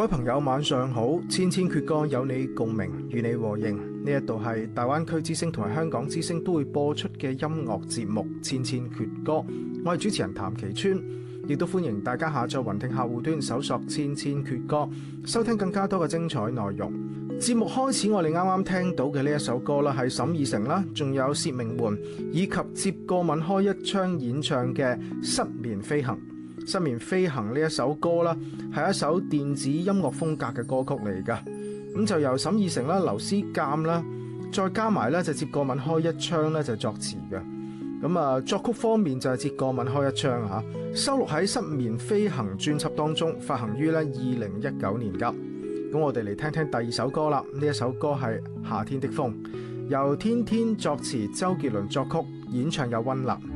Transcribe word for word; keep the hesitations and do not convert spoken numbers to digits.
各位朋友晚上好，千千闕歌有你共鳴，與你和應。呢一度係大灣區之聲同埋香港之聲都會播出嘅音樂節目《千千闕歌》，我係主持人譚其川，亦都歡迎大家下載雲聽客戶端搜索千千闕歌，收聽更加多嘅精彩內容。節目開始，我哋啱啱聽到嘅呢一首歌啦，係沈以誠啦，仲有薛明媛以及接過吻開一槍演唱嘅《失眠飛行》。《失眠飛行》呢一首歌啦，係一首電子音樂風格嘅歌曲嚟㗎。咁就由沈以誠啦、劉思鑑啦，再加埋咧就接過吻開一槍咧就作詞嘅。咁啊，作曲方面就係接過吻開一槍嚇，收錄喺《失眠飛行》專輯當中，發行於咧二零一九年㗎。咁我哋嚟聽聽第二首歌啦。呢一首歌係《夏天的風》，由天天作詞，周杰倫作曲，演唱有溫嵐。